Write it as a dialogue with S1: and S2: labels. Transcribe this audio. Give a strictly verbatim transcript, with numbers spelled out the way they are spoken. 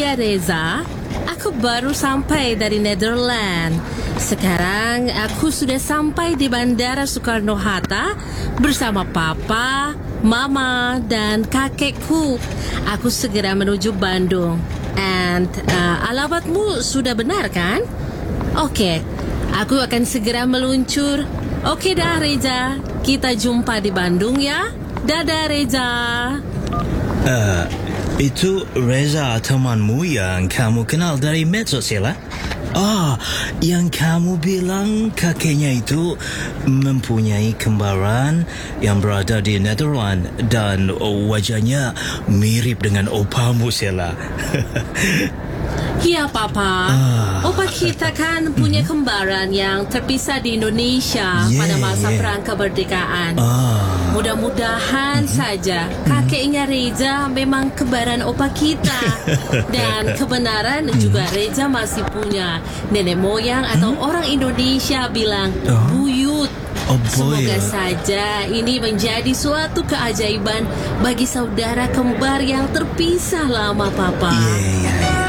S1: saya Reza. Aku baru sampai dari Netherlands. Sekarang aku sudah sampai di Bandara Soekarno-Hatta bersama papa, mama, dan kakekku. Aku segera menuju Bandung. And uh, alamatmu sudah benar kan? Oke, aku akan segera meluncur. Oke dah Reza, kita jumpa di Bandung ya. Dadah Reza.
S2: Uh, itu Reza temanmu yang kamu kenal dari medsos ya lah? Ah, yang kamu bilang kakeknya itu mempunyai kembaran yang berada di Netherlands dan wajahnya mirip dengan opamu Sela.
S1: Iya papa,
S2: Ah.
S1: opa kita kan punya kembaran yang terpisah di Indonesia
S2: Yeah,
S1: pada masa
S2: yeah.
S1: perang kemerdekaan.
S2: Ah.
S1: Mudah-mudahan saja kakeknya Reza memang kembaran opa kita. Dan kebenaran juga Reza masih punya nenek moyang atau orang Indonesia bilang
S2: Oh.
S1: buyut.
S2: Oh boy.
S1: Semoga saja ini menjadi suatu keajaiban bagi saudara kembar yang terpisah lama papa.
S2: Yeah, yeah, yeah.